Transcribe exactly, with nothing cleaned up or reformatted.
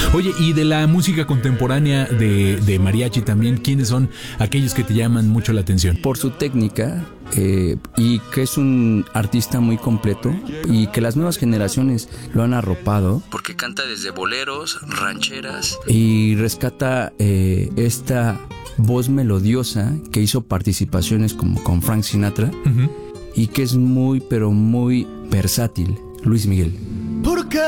Oye, y de la música contemporánea de, de mariachi también, ¿quiénes son aquellos que te llaman mucho la atención? Por su técnica, eh, y que es un artista muy completo y que las nuevas generaciones lo han arropado. Porque canta desde boleros, rancheras y rescata eh, esta voz melodiosa que hizo participaciones como con Frank Sinatra. Uh-huh. Y que es muy, pero muy versátil, Luis Miguel. Porque